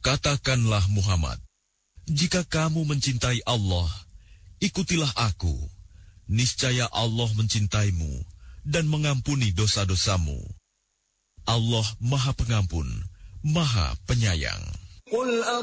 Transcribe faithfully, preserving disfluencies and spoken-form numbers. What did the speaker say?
Katakanlah Muhammad, jika kamu mencintai Allah, ikutilah aku. Niscaya Allah mencintaimu dan mengampuni dosa-dosamu. Allah Maha Pengampun, Maha Penyayang. Qul